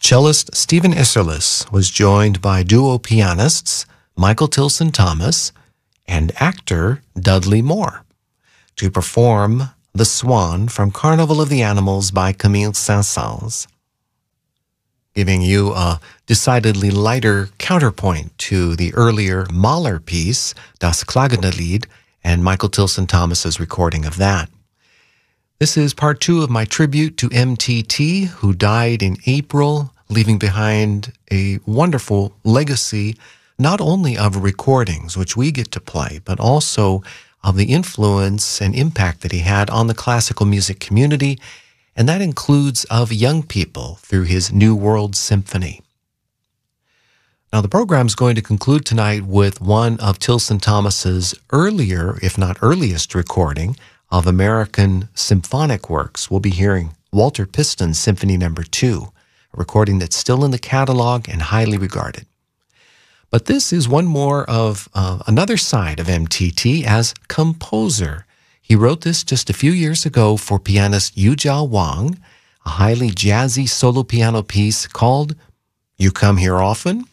Cellist Stephen Isserlis was joined by duo pianists Michael Tilson Thomas and actor Dudley Moore to perform The Swan from Carnival of the Animals by Camille Saint-Saëns, giving you a decidedly lighter counterpoint to the earlier Mahler piece, Das Klagende Lied, and Michael Tilson Thomas's recording of that. This is part 2 of my tribute to MTT, who died in April, leaving behind a wonderful legacy, not only of recordings, which we get to play, but also of the influence and impact that he had on the classical music community, and that includes of young people through his New World Symphony. Now, the program is going to conclude tonight with one of Tilson Thomas's earlier, if not earliest, recording of American symphonic works. We'll be hearing Walter Piston's Symphony No. 2, a recording that's still in the catalog and highly regarded. But this is one more of another side of MTT as composer. He wrote this just a few years ago for pianist Yujia Wang, a highly jazzy solo piano piece called You Come Here Often?